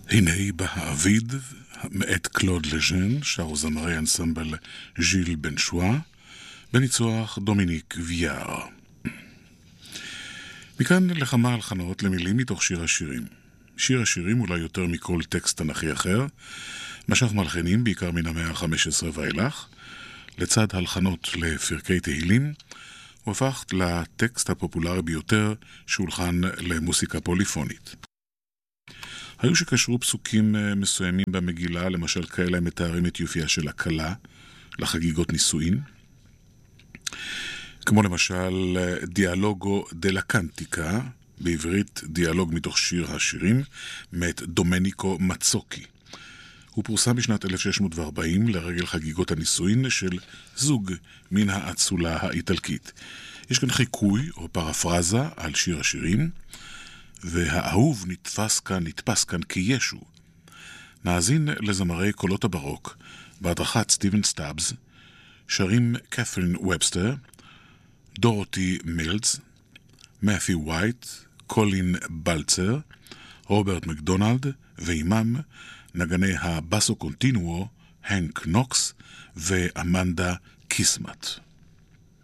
הנה בא האביד, מאת קלוד לז'ן, שרו זמרי אנסמבל ז'יל בן שואה, בניצוח דומיניק ויאר. מכאן לכמה הלחנות למילים מתוך שיר השירים. שיר השירים אולי יותר מכל טקסט תנכי אחר, משך מלחנים בעיקר מן המאה ה-15 ואילך, לצד הלחנות לפרקי תהילים, הוא הפך לטקסט הפופולרי ביותר שהולחן למוסיקה פוליפונית. היו שקשרו פסוקים מסוימים במגילה, למשל כאלה המתארים את יופייה של הכלה לחגיגות נישואין, כמו למשל דיאלוגו דלה קנטיקה, בעברית דיאלוג מתוך שיר השירים, מאת דומניקו מצוקי. הוא פורסם בשנת 1640 לרגל חגיגות הנישואין של זוג מן האצולה האיטלקית. יש כאן חיקוי או פרפרזה על שיר השירים, והאהוב נתפס כאן כישו. נאזין לזמרי קולות הברוק, בהדרכת סטיבן סטאבס, שרים קת'רין ובסטר, דורותי מילדס, מת'יו ווייט, קולין בלצר, רוברט מקדונלד, ועימם נגני הבאסו קונטינואו, הנק נוקס ואמנדה קיסמט.